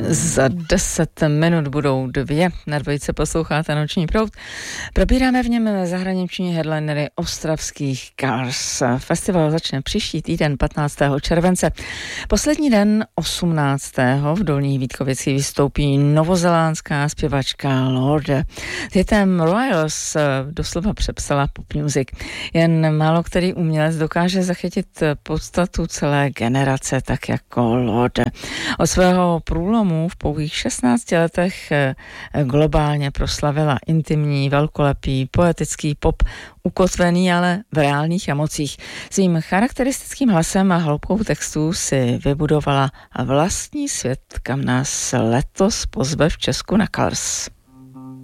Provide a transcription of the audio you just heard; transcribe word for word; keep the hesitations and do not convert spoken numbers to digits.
Za deset minut budou dvě. Na dvojice posloucháte Noční proud. Probíráme v něm zahraniční headlinery ostravských Cars. Festival začne příští týden patnáctého července. Poslední den osmnáctého v Dolních Vítkovicích vystoupí novozélandská zpěvačka Lorde. Hitem Royals doslova přepsala pop music. Jen málo který umělec dokáže zachytit podstatu celé generace, tak jako Lorde. Od svého průlomu v pouhých šestnácti letech globálně proslavila intimní, velkolepý, poetický pop, ukotvený ale v reálných emocích. Svým charakteristickým hlasem a hloubkou textů si vybudovala vlastní svět, kam nás letos pozve v Česku na Cars.